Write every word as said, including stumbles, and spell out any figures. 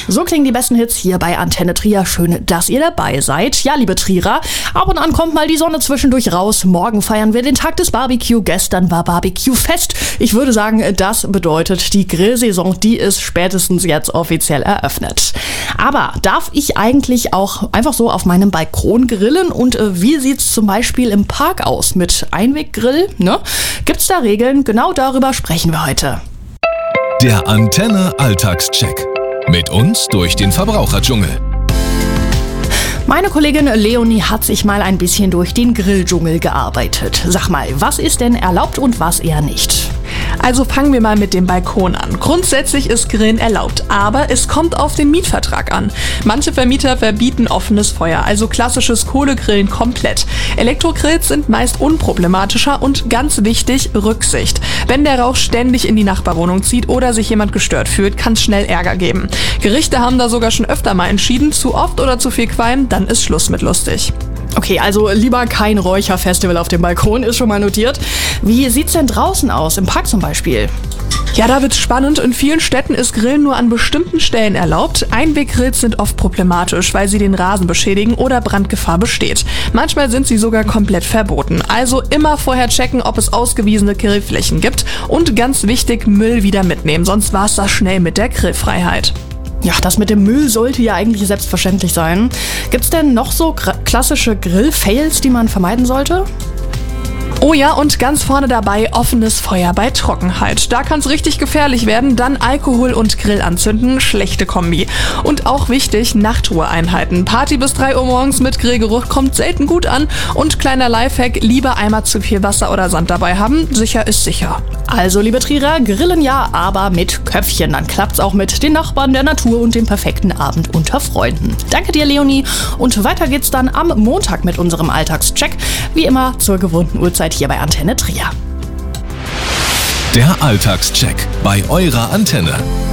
So klingen die besten Hits hier bei Antenne Trier. Schön, dass ihr dabei seid. Ja, liebe Trierer, ab und an kommt mal die Sonne zwischendurch raus. Morgen feiern wir den Tag des Barbecue. Gestern war Barbecue-Fest. Ich würde sagen, das bedeutet, die Grillsaison, die ist spätestens jetzt offiziell eröffnet. Aber darf ich eigentlich auch einfach so auf meinem Balkon grillen? Und äh, wie sieht's zum Beispiel im Park aus mit Einweggrill? Ne? Gibt's da Regeln? Genau darüber sprechen wir heute. Der Antenne Alltagscheck. Mit uns durch den Verbraucherdschungel. Meine Kollegin Leonie hat sich mal ein bisschen durch den Grilldschungel gearbeitet. Sag mal, was ist denn erlaubt und was eher nicht? Also fangen wir mal mit dem Balkon an. Grundsätzlich ist Grillen erlaubt, aber es kommt auf den Mietvertrag an. Manche Vermieter verbieten offenes Feuer, also klassisches Kohlegrillen komplett. Elektrogrills sind meist unproblematischer und ganz wichtig, Rücksicht. Wenn der Rauch ständig in die Nachbarwohnung zieht oder sich jemand gestört fühlt, kann es schnell Ärger geben. Gerichte haben da sogar schon öfter mal entschieden, zu oft oder zu viel Qualm, dann ist Schluss mit lustig. Okay, also lieber kein Räucherfestival auf dem Balkon, ist schon mal notiert. Wie sieht's denn draußen aus, im Park zum Beispiel? Ja, da wird's spannend. In vielen Städten ist Grillen nur an bestimmten Stellen erlaubt. Einweggrills sind oft problematisch, weil sie den Rasen beschädigen oder Brandgefahr besteht. Manchmal sind sie sogar komplett verboten. Also immer vorher checken, ob es ausgewiesene Grillflächen gibt. Und ganz wichtig, Müll wieder mitnehmen, sonst war's das schnell mit der Grillfreiheit. Ja, das mit dem Müll sollte ja eigentlich selbstverständlich sein. Gibt's denn noch so gra- klassische Grill-Fails, die man vermeiden sollte? Oh ja, und ganz vorne dabei offenes Feuer bei Trockenheit. Da kann's richtig gefährlich werden, dann Alkohol und Grill anzünden, schlechte Kombi. Und auch wichtig, Nachtruhe einhalten. Party bis drei Uhr morgens mit Grillgeruch kommt selten gut an. Und kleiner Lifehack, lieber einmal zu viel Wasser oder Sand dabei haben, sicher ist sicher. Also, liebe Trierer, grillen ja, aber mit Köpfchen. Dann klappt's auch mit den Nachbarn, der Natur und dem perfekten Abend unter Freunden. Danke dir, Leonie. Und weiter geht's dann am Montag mit unserem Alltagscheck. Wie immer zur gewohnten Uhrzeit hier bei Antenne Trier. Der Alltagscheck bei eurer Antenne.